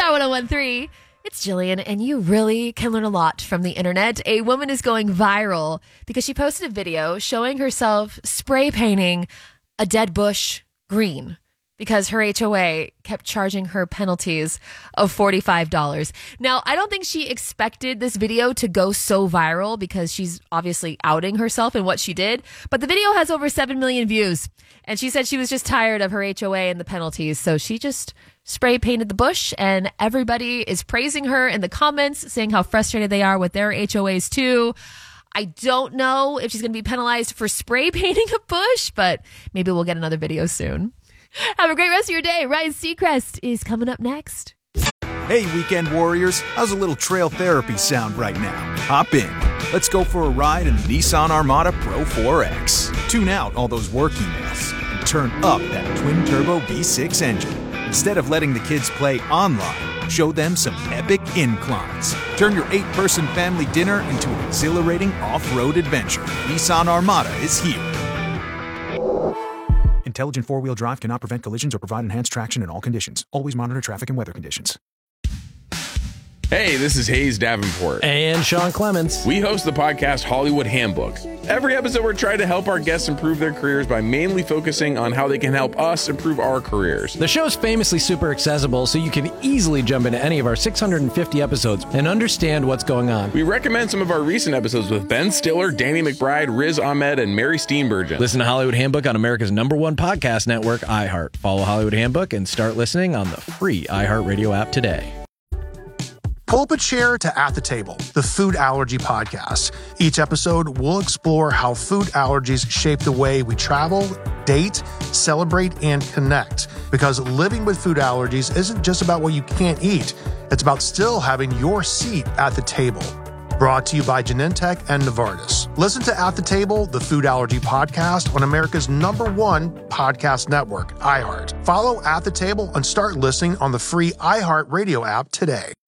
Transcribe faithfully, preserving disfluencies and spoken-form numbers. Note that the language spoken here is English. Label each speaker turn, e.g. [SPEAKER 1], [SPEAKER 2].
[SPEAKER 1] Star one oh one three. It's Jillian, and you really can learn a lot from the internet. A woman is going viral because she posted a video showing herself spray painting a dead bush green because her H O A kept charging her penalties of forty-five dollars. Now, I don't think she expected this video to go so viral because she's obviously outing herself in what she did, but the video has over seven million views, and she said she was just tired of her H O A and the penalties, so she just spray painted the bush, and everybody is praising her in the comments, saying how frustrated they are with their H O As too. I don't know if she's going to be penalized for spray painting a bush, but maybe we'll get another video soon. Have a great rest of your day. Ryan Seacrest is coming up next.
[SPEAKER 2] Hey, weekend warriors. How's a little trail therapy sound right now? Hop in. Let's go for a ride in the Nissan Armada Pro four X. Tune out all those work emails and turn up that twin-turbo V six engine. Instead of letting the kids play online, show them some epic inclines. Turn your eight-person family dinner into an exhilarating off-road adventure. Nissan Armada is here. Intelligent four-wheel drive cannot prevent collisions or provide enhanced traction in all conditions. Always monitor traffic and weather conditions.
[SPEAKER 3] Hey, this is Hayes Davenport.
[SPEAKER 4] And Sean Clements.
[SPEAKER 3] We host the podcast Hollywood Handbook. Every episode, we're trying to help our guests improve their careers by mainly focusing on how they can help us improve our careers.
[SPEAKER 4] The show's famously super accessible, so you can easily jump into any of our six hundred fifty episodes and understand what's going on.
[SPEAKER 3] We recommend some of our recent episodes with Ben Stiller, Danny McBride, Riz Ahmed, and Mary Steenburgen.
[SPEAKER 4] Listen to Hollywood Handbook on America's number one podcast network, iHeart. Follow Hollywood Handbook and start listening on the free iHeartRadio app today.
[SPEAKER 5] Pull up a chair to At the Table, the food allergy podcast. Each episode, we'll explore how food allergies shape the way we travel, date, celebrate, and connect. Because living with food allergies isn't just about what you can't eat. It's about still having your seat at the table. Brought to you by Genentech and Novartis. Listen to At the Table, the food allergy podcast on America's number one podcast network, iHeart. Follow At the Table and start listening on the free iHeart Radio app today.